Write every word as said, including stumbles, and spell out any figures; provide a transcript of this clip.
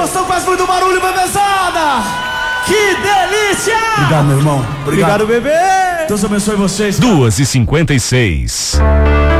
emoção, faz muito barulho, bebezada! Que delícia! Obrigado, meu irmão. Obrigado, Obrigado bebê! Deus abençoe vocês. duas e cinquenta e seis.